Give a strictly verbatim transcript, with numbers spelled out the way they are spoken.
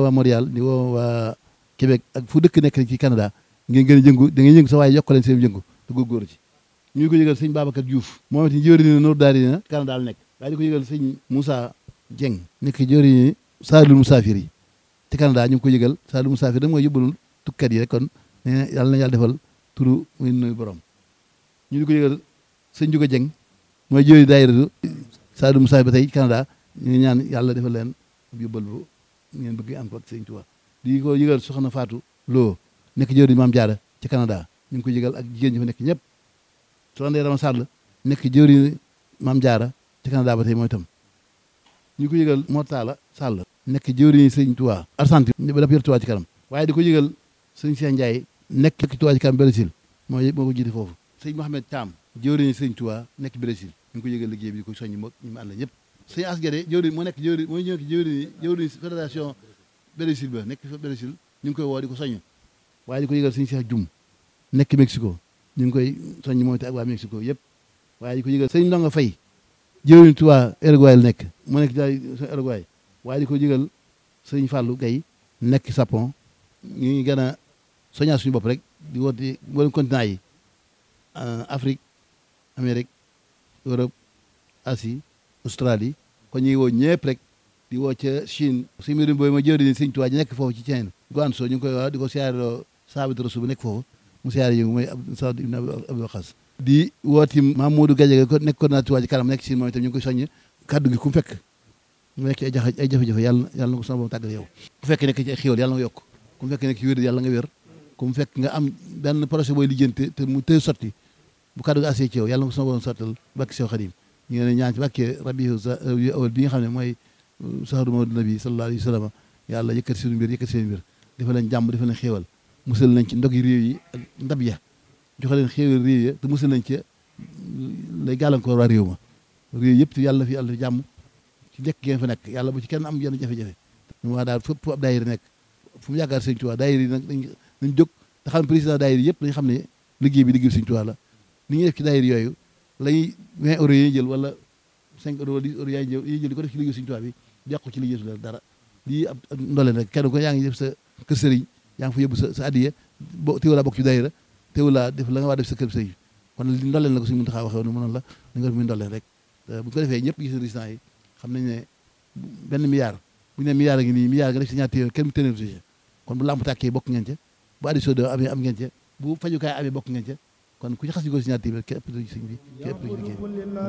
waa Montréal di woo waa Québec ak fu dëkk nekk ci Canada ngeen gën a jëngu da ngeen yëngu sa waaye yokk leen seen jëngu te góorgóorlu ci ñu ngi ko yëgal sëñ Babacar Diouf moom it jëwri ni Noor Daari na Canada la nekk waaye di ko yëgal sëñ Moussa Dieng nekk jëwri ni Saalul Musaafir yi ci Canada ñu ngi ko yëgal Saalul Musaafir da mooy yóbbalul tukkat yi rek kon nee na yàlla na yàlla defal turu muy nuyu borom ñu di ko yëgal sëñ Juga Dieng mooy jëwri daayira Saalul Musaafir ba tey Canada ñu ngi ñaan yàlla defal leen yóbbal bu ngeen bëgg am ko ak sëñ Tuubaa di ko yëgal soxna Fatou Lo nekk jëwri Maam Jaara ci Canada ñu ngi ko yëgal ak jigéen ñi fa nekk ñëpp soxna Ndeye Rama Sall nekk jëwri Maam Jaara ci Canada ba tey mooy itam ñu ko yëgal Mortala Sall nekk jëwri sëñ Tuubaa Argentine ba dafa yor Tuubaa ci kanam waaye di ko yëgal sëñ Cheikh Ndiaye nekk Tuubaa ci kanam Brésil mooy moo ko jiite foofu sëñ Mohamed Thiam jëwri sëñ Tuubaa nekk Brésil ñu ngi ko yëgal liggéey bi di ko soññi moo ñu mu ànd ñëpp sëñ Asgade jëwri moo nekk jëwri mooy ñëw jëwri jëwri fédération Brésil ba nekk fa Brésil ñu ngi koy woo di ko soññ waaye di ko yëgal sëñ Cheikh Dioum nekk Mexico ñu ngi koy soññ moom te ak waa Mexico yëpp waaye di ko yëgal sëñ Ndonga Faye jëwriñ Tuubaa Uruguay la nekk mu nekk daal Uruguay waaye di ko yëgal sëñ Fallou Gaye nekk Japon ñu ngi gën a soññaa suñu bopp rek di woote mboolem continent yi Afrique Amérique Europe Asie Australie kon ñu ngi woo ñëpp rek di woo ca Chine suñu mbirum booy ma jëwriñ sëñ Tuubaa ji nekk foofu ci Chine Guangzhou ñu ngi koy wax di ko siyaareloo Saabit Rasul bu nekk foofu mu siyaare yëngu mooy Saad ibn Abi Waqaas di wooti Mamadou Gadiaga ko nekk coordinateur Tuubaa ci kanam nekk Chine moom itam ñu ngi koy soññ kaddu gi ku mu fekk mu nekk ay jafe ay jafe-jafe yàlla yàlla na ko sama borom tàggal yow ku fekk nekk ci ay xéwal yàlla nga yokk ku mu fekk nekk ci wér yàlla nga wér ku mu fekk nga am benn projet booy lijjanti te mu tëy sotti bu kaddu gi assee ci yow yàlla na ko sama borom sottal bakki Seex Xaadim ñu ngi ñaan ci bàkkee rabiu awal bi nga xam ne mooy sahru mawlid nabi sallallahu alayhi wa sallam yàlla yëkkati suñu mbir yëkkati seen mbir dafa leen jàmm dafa leen xéewal musal nañ ci ndog yi réew yi ak ndab ya joxe leen xéewal réew ya te musal nañ ci lay gàllankoor waa réew ma réew yëpp yàlla fi yàlla fi jàmm ci njëkk ngeen fa nekk yàlla bu ci kenn am yenn jafe-jafe ñu wax daal fépp fu ab daayira nekk fu mu yaakaar sëñ Tuubaa daayira yi nag dañ nañ jóg te xam président daayira yëpp dañ xam ne liggéey bi liggéey sëñ Tuubaa la ni ñuy def ci daayira yooyu lañuy vingt euros yi jël wala cinq euros wala dix euros yaay jël yi jël di ko def ci liggéey sëñ Tuubaa bi yàqu ci liggéey su dara lii ab ndoleen rek kenn ko yaa ngi def sa kër sëriñ yaa ngi fa yóbbu sa sa addiya bo teewulaa bokk ci daayira teewulaa def la nga waa def sa kër sëriñ kon li ndoleen la ko suñu Muntaxaa waxee woon mënoon la da nga def muy ndoleen rek bu ko defee ñëpp gis résultat yi xam nañ ne benn milliard bu ñu ne milliard a ngi nii milliard nga def si ñaar téeméer kenn mu téeméer si kon bu lamp tàkkee bokk ngeen ca bu addi sodo amee am ngeen ca bu fajukaay amee bokk ngeen ca kon ku ci xas ñu ko si ñaar téeméer képp ci sëñ bi képp ci liggéey